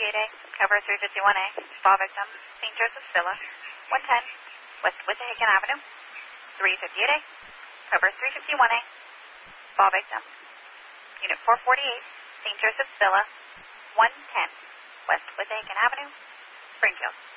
358A, cover 351A, fall victim, St. Joseph's Villa, 110, West Wissahickon Avenue. 358A, cover 351A, fall victim, Unit 448, St. Joseph's Villa, 110, West Wissahickon Avenue, Springfield.